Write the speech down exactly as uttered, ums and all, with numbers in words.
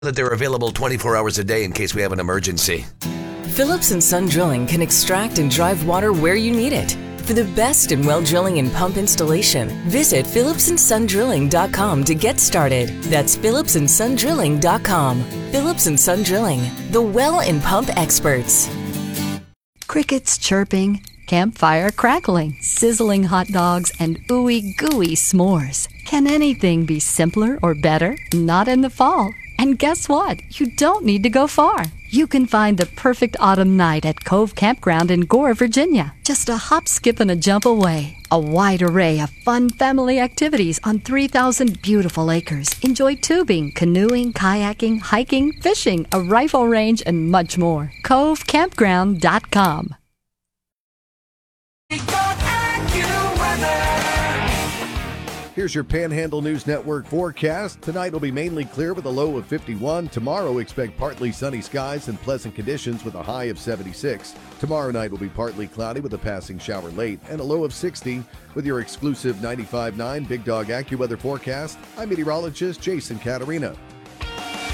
that they're available twenty-four hours a day in case we have an emergency. Phillips and Son Drilling can extract and drive water where you need it. For the best in well drilling and pump installation, visit phillips and son drilling dot com to get started. That's phillips and son drilling dot com. Phillips and Son Drilling, the well and pump experts. Crickets chirping, campfire crackling, sizzling hot dogs, and ooey gooey s'mores. Can anything be simpler or better? Not in the fall. And guess what? You don't need to go far. You can find the perfect autumn night at Cove Campground in Gore, Virginia. Just a hop, skip, and a jump away. A wide array of fun family activities on three thousand beautiful acres. Enjoy tubing, canoeing, kayaking, hiking, fishing, a rifle range, and much more. cove campground dot com. Here's your Panhandle News Network forecast. Tonight will be mainly clear with a low of fifty-one. Tomorrow, expect partly sunny skies and pleasant conditions with a high of seventy-six. Tomorrow night will be partly cloudy with a passing shower late and a low of sixty. With your exclusive ninety-five point nine Big Dog AccuWeather forecast, I'm meteorologist Jason Caterina.